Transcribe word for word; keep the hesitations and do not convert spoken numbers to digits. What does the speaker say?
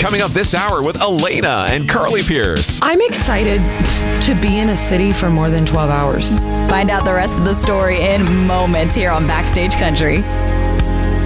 Coming up this hour with Elena and Carly Pierce. I'm excited to be in a city for more than twelve hours. Find out the rest of the story in moments here on Backstage Country.